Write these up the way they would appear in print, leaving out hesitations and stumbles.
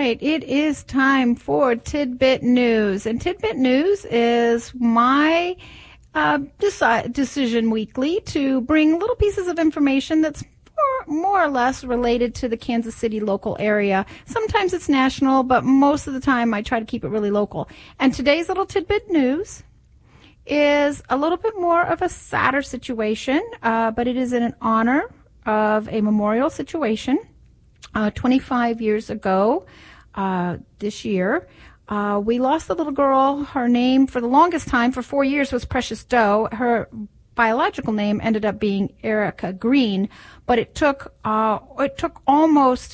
right. It is time for Tidbit News. And Tidbit News is my decision weekly to bring little pieces of information that's more or less related to the Kansas City local area. Sometimes it's national, but most of the time I try to keep it really local. And today's little Tidbit News is a little bit more of a sadder situation, but it is in honor of a memorial situation. 25 years ago, this year, we lost a little girl. Her name for the longest time, for 4 years, was Precious Doe. Her biological name ended up being Erica Green, but it took almost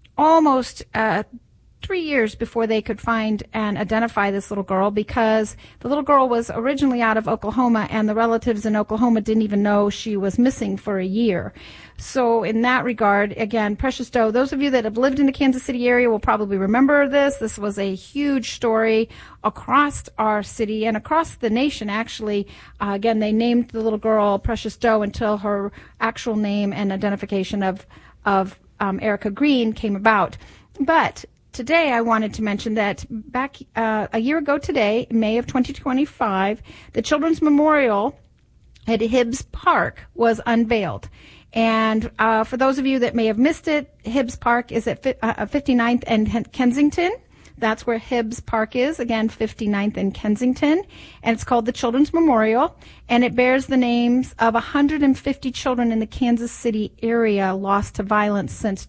3 years before they could find and identify this little girl, because the little girl was originally out of Oklahoma, and the relatives in Oklahoma didn't even know she was missing for a year. So in that regard, again, Precious Doe, those of you that have lived in the Kansas City area will probably remember this. This was a huge story across our city and across the nation, actually. Again, they named the little girl Precious Doe until her actual name and identification of Erica Green came about. But today, I wanted to mention that back a year ago today, May of 2025, the Children's Memorial at Hibbs Park was unveiled. And for those of you that may have missed it, Hibbs Park is at 59th and Kensington. That's where Hibbs Park is, again, 59th and Kensington. And it's called the Children's Memorial. And it bears the names of 150 children in the Kansas City area lost to violence since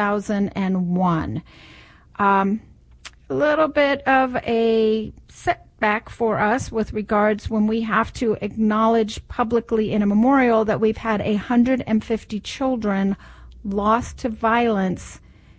2001. A little bit of a setback for us with regards when we have to acknowledge publicly in a memorial that we've had 150 children lost to violence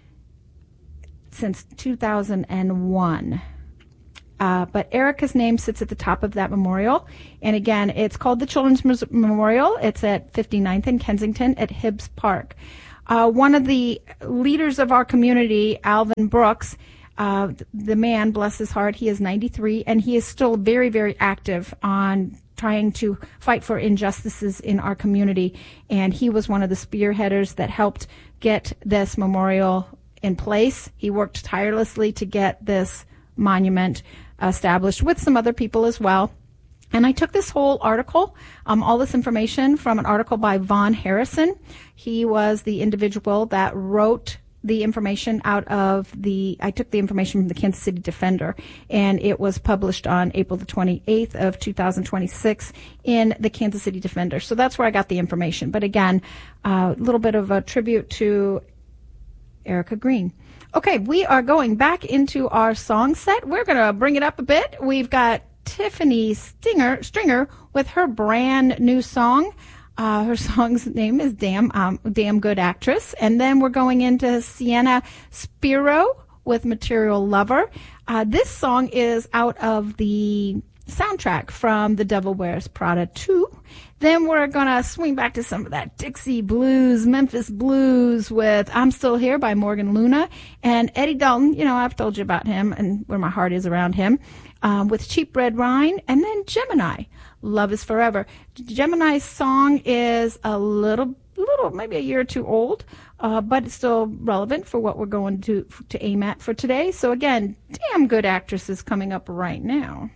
since 2001. But Erica's name sits at the top of that memorial. And again, it's called the Children's Memorial. It's at 59th and Kensington at Hibbs Park. One of the leaders of our community, Alvin Brooks, the man, bless his heart, he is 93, and he is still very, very active on trying to fight for injustices in our community. And he was one of the spearheaders that helped get this memorial in place. He worked tirelessly to get this monument established with some other people as well. And I took this whole article, all this information from an article by Vaughn Harrison. He was the individual that wrote the information I took the information from the Kansas City Defender, and it was published on April the 28th of 2026 in the Kansas City Defender. So that's where I got the information. But again, a little bit of a tribute to Erica Green. Okay, we are going back into our song set. We're going to bring it up a bit. We've got Tiffany Stringer with her brand new song. Her song's name is Damn Good Actress. And then we're going into Sienna Spiro with Material Lover. This song is out of the soundtrack from The Devil Wears Prada 2. Then we're going to swing back to some of that Dixie blues, Memphis blues with I'm Still Here by Morgan Luna. And Eddie Dalton, I've told you about him and where my heart is around him, with Cheap Red Wine. And then Gemini, Love is Forever. Gemini's song is a little, maybe a year or two old, but it's still relevant for what we're going to aim at for today. So again, Damn Good Actress is coming up right now.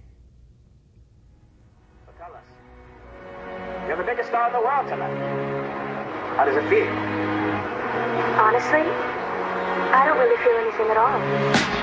You're the biggest star in the world tonight. How does it feel? Honestly, I don't really feel anything at all.